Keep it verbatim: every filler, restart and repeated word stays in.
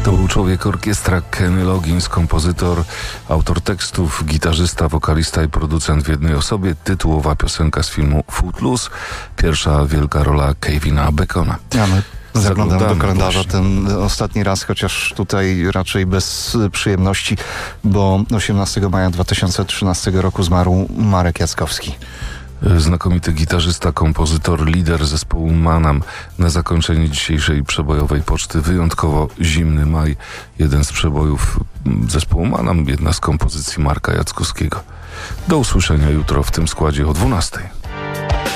To był człowiek orkiestra Kenny Loggins, kompozytor, autor tekstów, gitarzysta, wokalista i producent w jednej osobie. Tytułowa piosenka z filmu Footloose, pierwsza wielka rola Kevina Bacona. Ja my zaglądam do kalendarza właśnie. ten ostatni raz, chociaż tutaj raczej bez przyjemności, bo osiemnastego maja dwa tysiące trzynastego roku zmarł Marek Jackowski. Znakomity gitarzysta, kompozytor, lider zespołu Manam. Na zakończenie dzisiejszej przebojowej poczty wyjątkowo zimny maj. Jeden z przebojów zespołu Manam, jedna z kompozycji Marka Jackowskiego. Do usłyszenia jutro w tym składzie o dwunastej.